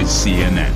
is CNN.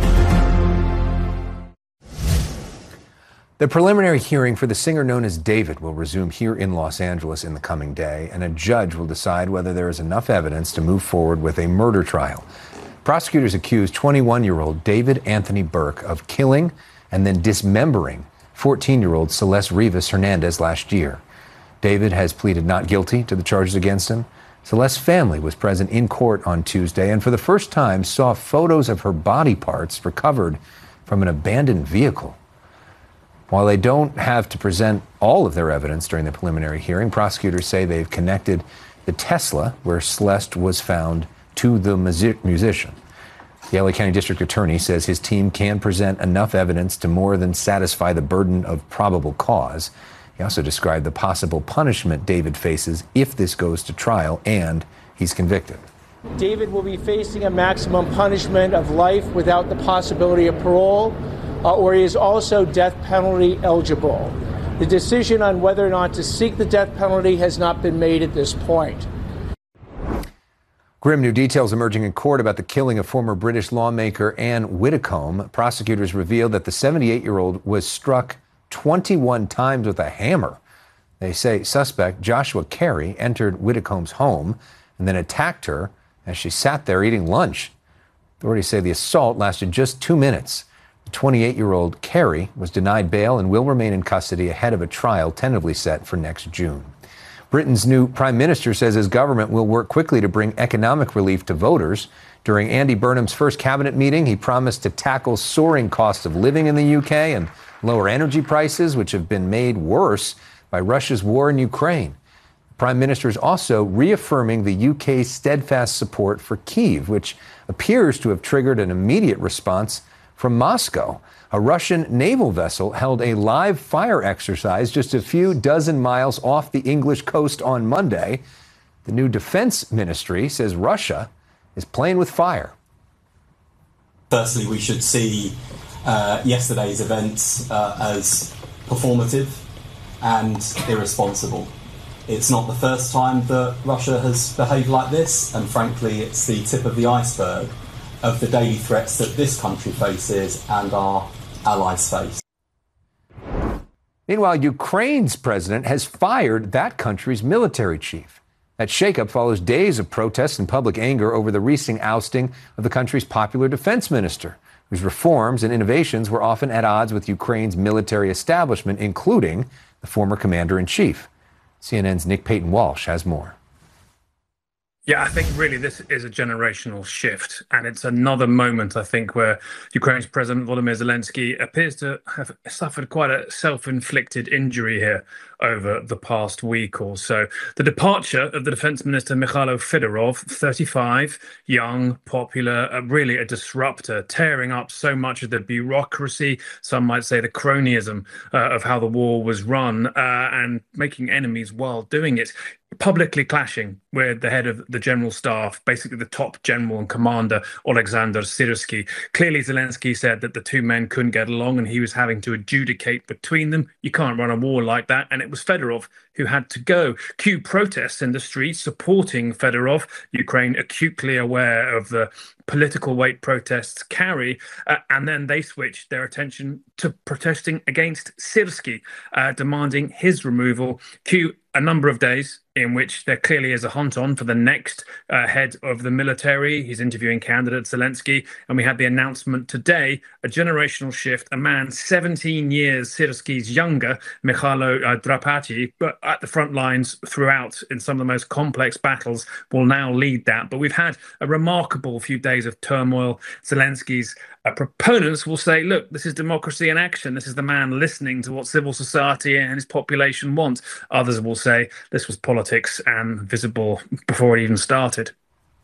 The preliminary hearing for the singer known as David will resume here in Los Angeles in the coming day, and a judge will decide whether there is enough evidence to move forward with a murder trial. Prosecutors accused 21-year-old David Anthony Burke of killing and then dismembering 14-year-old Celeste Rivas Hernandez last year. David has pleaded not guilty to the charges against him. Celeste's family was present in court on Tuesday and for the first time saw photos of her body parts recovered from an abandoned vehicle. While they don't have to present all of their evidence during the preliminary hearing, prosecutors say they've connected the Tesla where Celeste was found to the musician. The LA County District Attorney says his team can present enough evidence to more than satisfy the burden of probable cause. He also described the possible punishment David faces if this goes to trial and he's convicted. David will be facing a maximum punishment of life without the possibility of parole. Or he is also death penalty eligible. The decision on whether or not to seek the death penalty has not been made at this point. Grim new details emerging in court about the killing of former British lawmaker Anne Widdecombe. Prosecutors revealed that the 78-year-old was struck 21 times with a hammer. They say suspect Joshua Carey entered Widdecombe's home and then attacked her as she sat there eating lunch. Authorities say the assault lasted just 2 minutes. The 28-year-old Carey was denied bail and will remain in custody ahead of a trial tentatively set for next June. Britain's new prime minister says his government will work quickly to bring economic relief to voters. During Andy Burnham's first cabinet meeting, he promised to tackle soaring costs of living in the UK and lower energy prices, which have been made worse by Russia's war in Ukraine. The prime minister is also reaffirming the UK's steadfast support for Kyiv, which appears to have triggered an immediate response from Moscow. A Russian naval vessel held a live fire exercise just a few dozen miles off the English coast on Monday. The new defense ministry says Russia is playing with fire. Firstly, we should see yesterday's events as performative and irresponsible. It's not the first time that Russia has behaved like this, and frankly, it's the tip of the iceberg of the daily threats that this country faces and our allies face. Meanwhile, Ukraine's president has fired that country's military chief. That shakeup follows days of protests and public anger over the recent ousting of the country's popular defense minister, whose reforms and innovations were often at odds with Ukraine's military establishment, including the former commander-in-chief. CNN's Nick Payton-Walsh has more. Yeah, I think really this is a generational shift, and it's another moment, I think, where Ukraine's President Volodymyr Zelensky appears to have suffered quite a self-inflicted injury here over the past week or so. The departure of the Defense Minister Mikhailo Fedorov, 35, young, popular, really a disruptor, tearing up so much of the bureaucracy, some might say the cronyism of how the war was run, and making enemies while doing it. Publicly clashing with the head of the general staff, basically the top general and commander, Oleksandr Syrsky. Clearly, Zelensky said that the two men couldn't get along and he was having to adjudicate between them. You can't run a war like that. And it was Fedorov who had to go. Cue protests in the streets supporting Fedorov. Ukraine acutely aware of the political weight protests carry, and then they switched their attention to protesting against Syrsky, demanding his removal. Cue a number of days in which there clearly is a hunt on for the next head of the military. He's interviewing candidate Zelensky, and we had the announcement today, a generational shift. A man 17 years Syrsky's younger, Mikhailo Drapati, but at the front lines throughout in some of the most complex battles, will now lead that. But we've had a remarkable few days of turmoil. Zelensky's proponents will say, look, this is democracy in action. This is the man listening to what civil society and his population wants. Others will say this was politics and visible before it even started.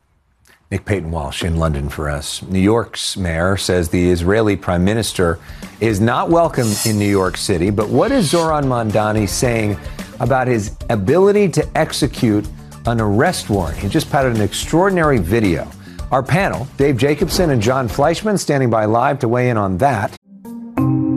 Nick Payton-Walsh in London for us. New York's mayor says the Israeli prime minister is not welcome in New York City. But what is Zoran Mandani saying about his ability to execute an arrest warrant? He just put out an extraordinary video. Our panel, Dave Jacobson and John Fleischman, standing by live to weigh in on that